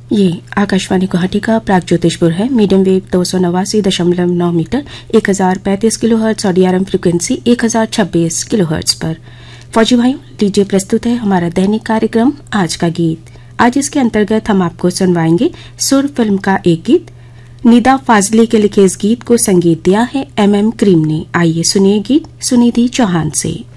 ये आकाशवाणी गुवाहाटी का प्राग ज्योतिषपुर है। मीडियम वेव 289.9 मीटर 1035 किलोहर्ट्ज और DRM फ्रिक्वेंसी 1026 किलोहर्ट्ज पर। फौजी भाइयों, लीजिए प्रस्तुत है हमारा दैनिक कार्यक्रम आज का गीत। आज इसके अंतर्गत हम आपको सुनवाएंगे सुर फिल्म का एक गीत। निदा फाजली के लिखे इस गीत को संगीत दिया है MM क्रीम ने। आइए सुनिए गीत सुनिधि चौहान से।